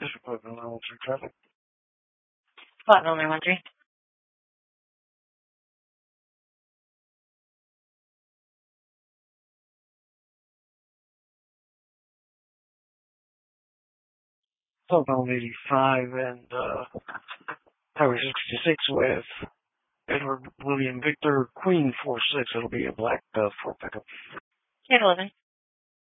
This is Platinum 913 traffic. Platinum 913. Platinum 85 and Highway 66 with Edward William Victor Queen 46. It'll be a black Ford pickup. Handle it.